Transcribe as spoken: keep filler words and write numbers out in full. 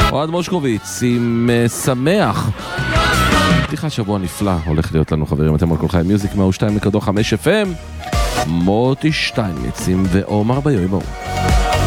אוהד מושקוביץ עם uh, שמח. פתיחה שבוע נפלא הולך להיות לנו, חברים. אתם על כל חיים מיוזיק מאה ושתיים נקודה חמש אף אם. מוטי שטיינמיץ ועומר ביום.